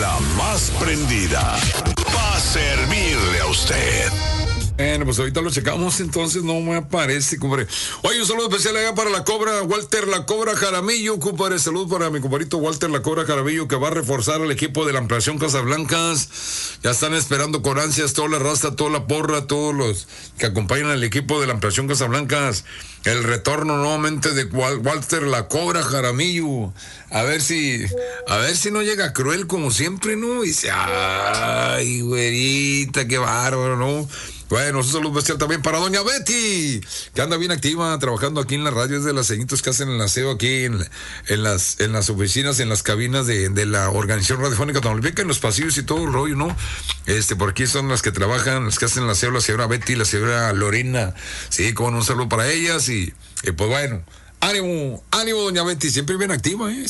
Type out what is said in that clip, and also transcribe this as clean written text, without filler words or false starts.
la más prendida. Va a servirle a usted. Bueno, pues ahorita lo checamos, entonces no me aparece, compadre. Oye, un saludo especial allá para la Cobra, Walter La Cobra Jaramillo, compadre. Saludos para mi compadrito Walter La Cobra Jaramillo, que va a reforzar al equipo de la ampliación Casablancas. Ya están esperando con ansias toda la raza, toda la porra, todos los que acompañan al equipo de la ampliación Casablancas. El retorno nuevamente de Walter La Cobra Jaramillo. A ver si no llega cruel como siempre, ¿no? Y dice, ay, güerita, qué bárbaro, ¿no? Bueno, un saludo especial también para doña Betty, que anda bien activa trabajando aquí en la radio. Es de las señitas que hacen el aseo aquí en las oficinas, en las cabinas de la organización radiofónica Tamaulipeca, en los pasillos y todo el rollo, ¿no? Por aquí son las que trabajan, las que hacen el aseo, la señora Betty, la señora Lorena. Sí, con un saludo para ellas y pues bueno, ánimo, doña Betty, siempre bien activa,